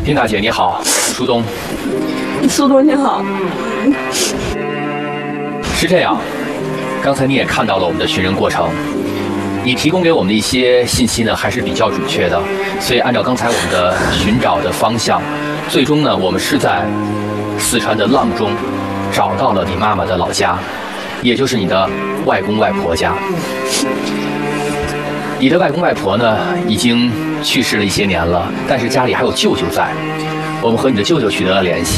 丁大姐你好，苏东。 苏东你好。 是这样，刚才你也看到了我们的寻人过程，你提供给我们的一些信息呢还是比较准确的，所以按照刚才我们的寻找的方向，最终呢我们是在四川的阆中找到了你妈妈的老家，也就是你的外公外婆家。你的外公外婆呢已经去世了一些年了，但是家里还有舅舅在，我们和你的舅舅取得了联系。